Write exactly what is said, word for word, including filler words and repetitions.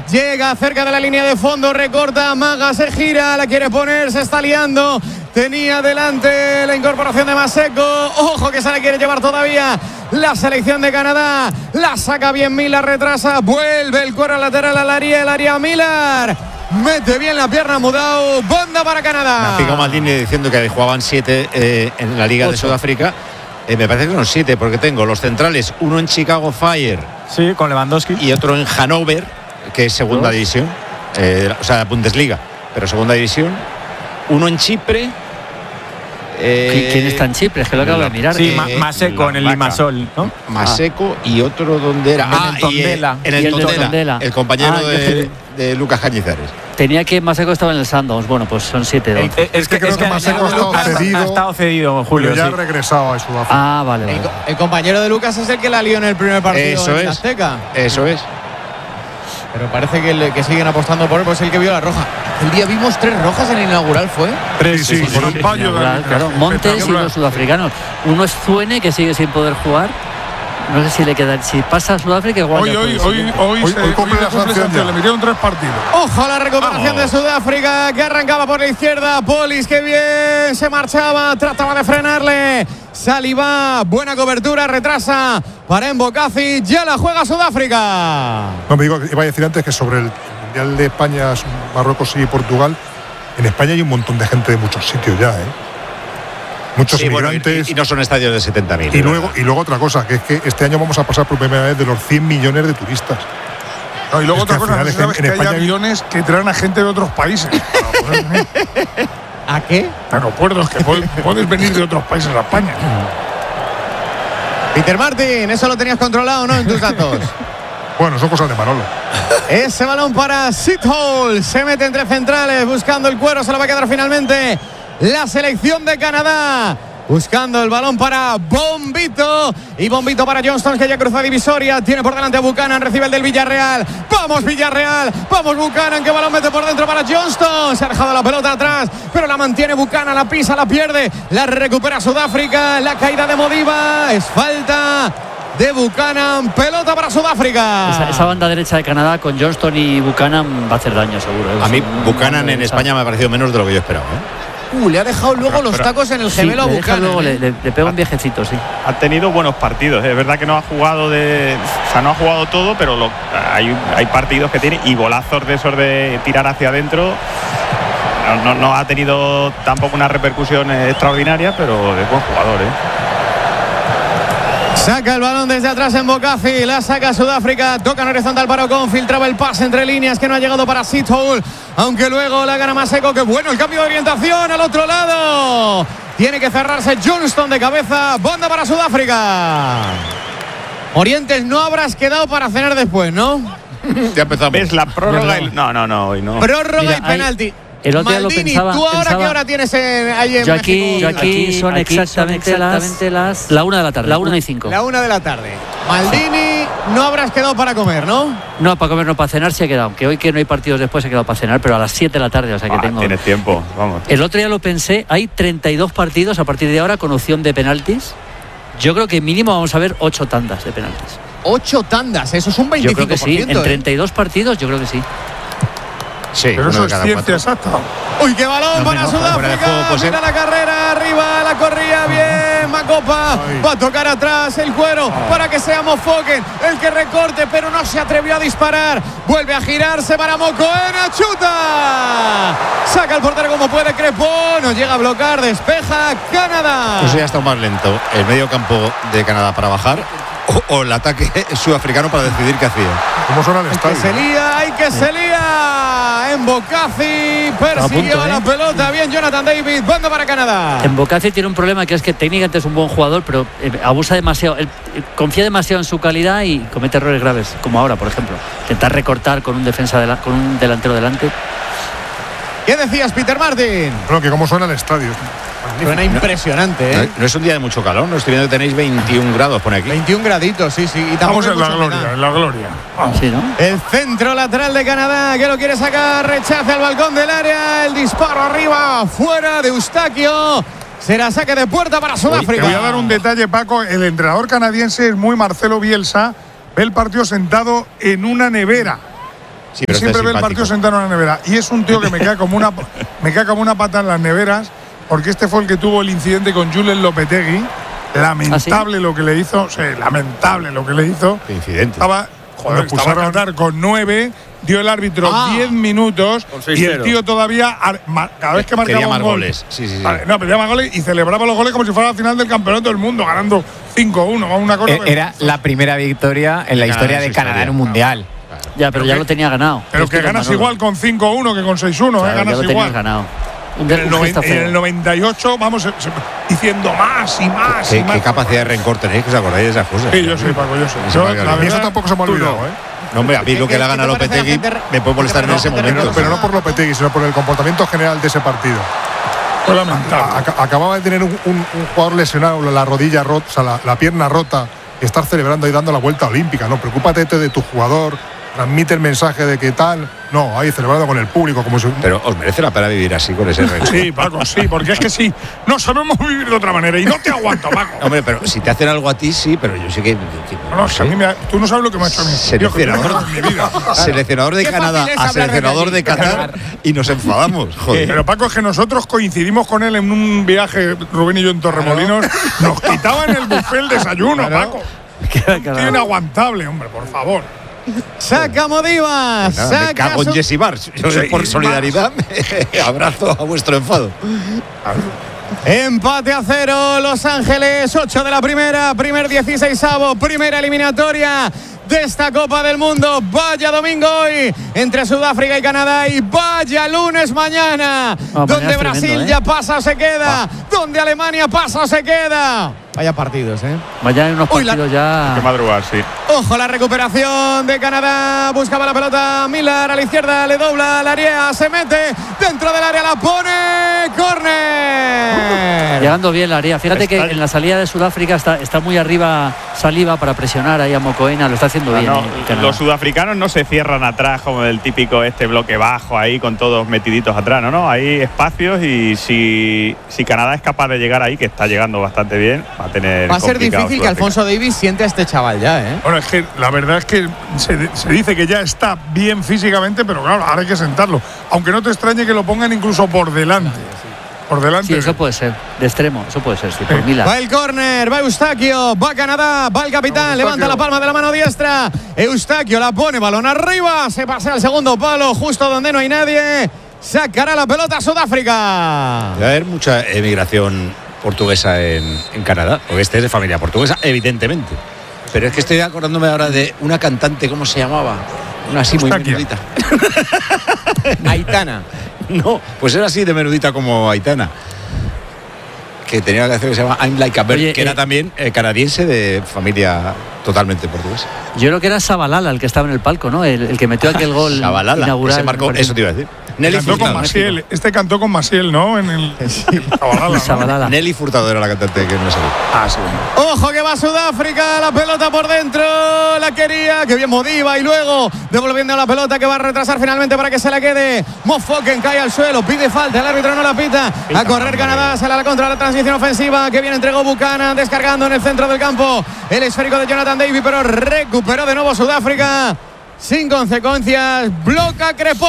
llega cerca de la línea de fondo, recorta, Maga se gira, la quiere poner, se está liando. Tenía delante la incorporación de Maseko. Ojo que se la quiere llevar todavía la selección de Canadá. La saca bien Miller, retrasa, vuelve el cuero lateral al área, el área Miller. Mete bien la pierna Mudau, banda para Canadá. Me ha picado Maldini diciendo que jugaban siete eh, en la Liga Ocho. de Sudáfrica. Eh, me parece que son siete porque tengo los centrales, uno en Chicago Fire. Sí, con Lewandowski. Y otro en Hannover, que es segunda ¿Dos? división. Eh, o sea, Bundesliga, pero segunda división. Uno en Chipre. Eh, ¿Quién está en Chipre? Es que lo acabo de mirar. Sí, eh, Maseko en el Limassol, ¿no? Maseko ah. y otro donde era. Ah, en el Tondela. En el, el Tondela, Tondela. El compañero ah, de, de Lucas Cañizares. Tenía que Maseko estaba en el Sundowns. Bueno, pues son siete de once. Es, es que, es que creo es que, que Maseko ha estado cedido. Ha estado cedido, Julio. Pero ya sí. ha regresado a Sudáfrica. Ah, vale, vale. El, el compañero de Lucas es el que la lió en el primer partido Eso en es. Azteca. Eso es. Pero parece que, le, que siguen apostando por él, pues el que vio la roja. El día vimos tres rojas en el inaugural, ¿fue? Tres, sí, sí, sí, por un paño. Claro, claro. Montes y los sudafricanos. Uno es Zuene, que sigue sin poder jugar. No sé si le queda. Si pasa a Sudáfrica, igual. Hoy, hoy, hoy, hoy, hoy, se, hoy cumple la sanción. Le metieron tres partidos. Ojo a la recuperación Vamos. de Sudáfrica, que arrancaba por la izquierda. Polis, que bien se marchaba, trataba de frenarle. Saliba, buena cobertura, retrasa para Embocasi. Ya la juega Sudáfrica. No, me digo, iba a decir antes que sobre el Mundial de España, Marruecos y Portugal, en España hay un montón de gente de muchos sitios ya, ¿eh? Muchos sí, inmigrantes. Bueno, y, y no son estadios de setenta mil. Y luego, y luego otra cosa, que es que este año vamos a pasar por primera vez de los cien millones de turistas. No, y luego es otra cosa, no sabes en, que en España hay aviones que traen a gente de otros países. ¿A qué? Aeropuertos que puedes, puedes venir de otros países a España. Peter Martin, eso lo tenías controlado, ¿no? En tus datos. Bueno, son cosas de Manolo. Ese balón para Sithole. Se mete entre centrales, buscando el cuero. Se lo va a quedar finalmente la selección de Canadá. Buscando el balón para Bombito. Y Bombito para Johnston, que ya cruza divisoria. Tiene por delante a Buchanan, recibe el del Villarreal. ¡Vamos, Villarreal! ¡Vamos, Buchanan! Que balón mete por dentro para Johnston. Se ha dejado la pelota atrás, pero la mantiene Buchanan. La pisa, la pierde. La recupera Sudáfrica. La caída de Modiba. Es falta de Buchanan. Pelota para Sudáfrica. Esa, esa banda derecha de Canadá con Johnston y Buchanan va a hacer daño, seguro. ¿eh? A mí, Buchanan en España me ha parecido menos de lo que yo esperaba, ¿eh? Uh, le ha dejado luego pero, los pero, tacos en el gemelo sí, a Buchanan. Luego le, le, le pega un viejecito, sí. Ha tenido buenos partidos. Es verdad que no ha jugado de, o sea, no ha jugado todo, pero lo, hay, hay partidos que tiene y golazos de esos de tirar hacia adentro. No, no, no ha tenido tampoco una repercusión extraordinaria, pero es buen jugador, ¿eh? Saca el balón desde atrás en Embocasi, la saca Sudáfrica, toca en horizontal para Ocon, filtraba el pase entre líneas que no ha llegado para Sithole, aunque luego la gana Maseko. Que bueno el cambio de orientación al otro lado. Tiene que cerrarse Johnston de cabeza, banda para Sudáfrica. Orientes, no habrás quedado para cenar después, ¿no? Ya empezamos. ¿Ves la prórroga? Y... No, no, no, hoy no. Prórroga Mira, y penalti. Hay... El otro día Maldini, lo pensaba, ¿tú ahora pensaba, qué hora tienes en, ahí en yo aquí, México? Yo aquí son aquí exactamente, son exactamente las, las la una de la tarde, la una y cinco. La una de la tarde. Maldini, no habrás quedado para comer, ¿no? No, para comer, no, para cenar sí he quedado. Aunque hoy que no hay partidos después he quedado para cenar, pero a las siete de la tarde, o sea que ah, tengo... Tienes tiempo, vamos. El otro día lo pensé, hay treinta y dos partidos a partir de ahora con opción de penaltis. Yo creo que mínimo vamos a ver ocho tandas de penaltis. Ocho tandas, eso es un veinticinco por ciento. Yo creo que sí, en treinta y dos partidos yo creo que sí. Sí, pero eso es ciencia exacta. Uy, qué balón no, para no, Sudáfrica. Juego, pues, mira eh. la carrera, arriba, la corría bien. Macopa Ay. va a tocar atrás el cuero oh. para que sea Mofoken el que recorte, pero no se atrevió a disparar. Vuelve a girarse para Mokoena, chuta. Saca el portero como puede, Crepó. No llega a bloquear, despeja Canadá. Pues ya está más lento el medio campo de Canadá para bajar. O, o el ataque sudafricano para decidir qué hacía. ¿Cómo suena el estadio? Que se lía, hay que se lía. Embocasi persiguió punto, ¿eh? la pelota. Bien, Jonathan David, banda para Canadá. Embocasi tiene un problema que es que técnicamente es un buen jugador, pero eh, abusa demasiado. Él eh, confía demasiado en su calidad y comete errores graves, como ahora, por ejemplo. Intentar recortar con un defensa de la, con un delantero delante. ¿Qué decías, Peter Martin? Bueno, que cómo suena el estadio. Suena impresionante, ¿eh? No, no es un día de mucho calor, no estoy viendo que tenéis veintiún grados, pone aquí. veintiún graditos, sí, sí. Y estamos en la gloria, en la gloria. Vamos. Sí, ¿no? El centro lateral de Canadá, que lo quiere sacar, rechaza el balcón del área, el disparo arriba, fuera de Eustaquio. Será saque de puerta para Sudáfrica. Te voy a dar un detalle, Paco. El entrenador canadiense es muy Marcelo Bielsa. Ve el partido sentado en una nevera. Sí, pero siempre este ve es el partido simpático. sentado en la nevera. Y es un tío que me cae como una me cae como una pata en las neveras, porque este fue el que tuvo el incidente con Julen Lopetegui. Lamentable ¿Ah, sí? lo que le hizo, sí, lamentable lo que le hizo. Qué incidente. Estaba, joder, Cuando estaba pusieron- Qatar con nueve, dio el árbitro Ah. diez minutos Con seis y el cero. tío todavía, ar- ma- cada vez que marcaba Quería un más gol, goles. Sí, sí, sí. Vale, no, pedía más goles y celebraba los goles como si fuera la final del campeonato del mundo, ganando cinco uno, una cosa. Eh, Era la primera victoria en la De historia Canadá en de su Canadá historia. en un mundial. Ya, pero Pero ya que- lo tenía ganado. Pero Estoy que con ganas Manolo. igual con cinco uno que con seis uno, Claro, ¿eh? ya Ganas lo tenías igual. ganado. Un, En el, un noven- gesto en el feo. noventa y ocho, vamos se- se- diciendo más y más y ¿Qué, más. qué capacidad de rencor tenéis, que os acordáis de esas cosas? Sí, yo soy Paco, yo soy. Ese Yo, Paco, la y Y verdad, eso tampoco se me ha tú olvidado, no. ¿eh? No, hombre, a mí lo ¿Qué- que le qué gana te parece Lopetegui la gente- me puede molestar en no, ese no, no, momento. no, Pero no por Lopetegui, sino por el comportamiento general de ese partido. Fue lamentable. Ac- acababa de tener un, un- un jugador lesionado, la rodilla rota, o sea, la, la pierna rota, y estar celebrando y dando la vuelta olímpica. No, preocúpate de tu jugador, transmite el mensaje de que tal. No, ahí celebrando con el público, como si. Pero os merece la pena vivir así con ese rencor. Sí, Paco, sí, porque es que sí, no sabemos vivir de otra manera y no te aguanto, Paco. Hombre, pero si te hacen algo a ti, sí, pero yo sé que. que- No, no, no si a mí sé. me ha- tú no sabes lo que me ha hecho a mí. Yo, que Seleccionador, en mi vida. seleccionador de Qué Canadá fácil es a hablar de seleccionador de Qatar. Qatar y nos enfadamos. Joder. Pero Paco, es que nosotros coincidimos con él en un viaje, Rubén y yo en Torremolinos, nos quitaban el buffet el desayuno, Claro. Paco. Queda Un tío cagado. inaguantable, hombre, por favor. Saca Modivas. Nada, me saca cago en su- Jesse Bars. Yo Sí, por solidaridad me abrazo a vuestro enfado. Empate a cero, Los Ángeles, ocho de la primera, primer dieciseisavo, primera eliminatoria de esta Copa del Mundo. Vaya domingo hoy entre Sudáfrica y Canadá y vaya lunes mañana, mañana donde es Brasil tremendo, ¿eh? ya pasa o se queda, donde Alemania pasa o se queda. Vaya partidos, ¿eh? Vaya en unos Uy, la- partidos Hay que ya. madrugar, sí. Ojo, la recuperación de Canadá. Buscaba la pelota Miller a la izquierda. Le dobla al área. Se mete dentro del área. La pone. Córner. Llegando bien la área. Fíjate Está- que en la salida de Sudáfrica está, está muy arriba Saliba para presionar ahí a Mocoena. Lo está haciendo bien. No, eh, Canadá. los sudafricanos no se cierran atrás como el típico este bloque bajo ahí con todos metiditos atrás, no, no, hay espacios y si, si Canadá es capaz de llegar ahí, que está llegando bastante bien, va a tener Va a ser complicado difícil que Sudáfrica. Alfonso Davies siente a este chaval ya, ¿eh? Bueno, es que la verdad es que se, se dice que ya está bien físicamente, pero claro, ahora hay que sentarlo. Aunque no te extrañe que lo pongan incluso por delante. Por delante. Sí, eso puede ser. De extremo, eso puede ser. Sí, por Mila. Va el córner, va Eustaquio, va Canadá, va el capitán, Vamos, levanta Eustaquio. la palma de la mano diestra. Eustaquio la pone, balón arriba, se pasa al segundo palo, justo donde no hay nadie. Sacará la pelota Sudáfrica. Va a haber mucha emigración portuguesa en, en Canadá, porque este es de familia portuguesa, evidentemente. Pero es que estoy acordándome ahora de una cantante, ¿cómo se llamaba? Una así muy Eustaquia. menudita. Aitana. No, pues era así de menudita como Aitana. Que tenía una canción que se llama I'm Like a Bird, Oye, que eh, era también eh, canadiense de familia totalmente portuguesa. Yo creo que era Sabalala el que estaba en el palco, ¿no? El, el que metió aquel gol Shabalala, inaugural. ese marcó, me parece. eso te iba a decir. Nelly Cantó con Furtado. Maciel. Este cantó con Maciel, ¿no? En el. Zabalala, ¿no? Sabalala. Nelly Furtado era la cantante que no sabía. Ah, sí. Ojo que va Sudáfrica, la pelota por dentro, la quería, que bien Modiva y luego devolviendo la pelota que va a retrasar finalmente para que se la quede. Mofoken cae al suelo, pide falta, el árbitro no la pita. A correr Canadá, sale a la contra la transición ofensiva que bien entregó Buchanan, descargando en el centro del campo el esférico de Jonathan Davis, pero recuperó de nuevo Sudáfrica sin consecuencias, bloca Crepó.